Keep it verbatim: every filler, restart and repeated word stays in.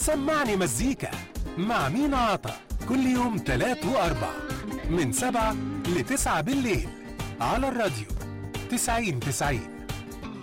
سمعني مزيكا مع مينا عطا كل يوم تلات وأربع من سبعة لتسعة بالليل على الراديو تسعين تسعين.